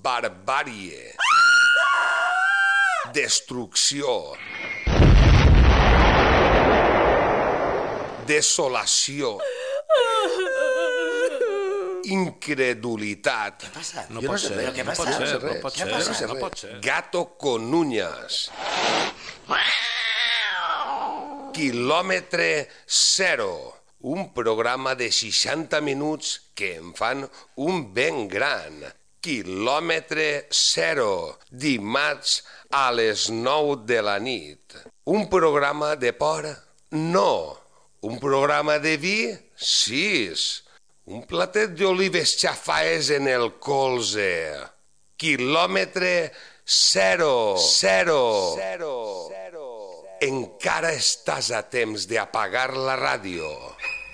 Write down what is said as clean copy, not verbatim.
barbàrie, destrucció, desolació, incredulitat. Què passa? No pot ser, Què no passa? pot ser. Gato con uñas. Quilòmetre zero. Un programa de 60 minuts que em fan un ben gran. Quilòmetre zero. Dimarts a les 9 de la nit. Un programa de por? No. Un programa de vi? Sí. Un platet d'olives xafaes en el colze. Quilòmetre zero. Encara estàs a temps d'apagar la ràdio.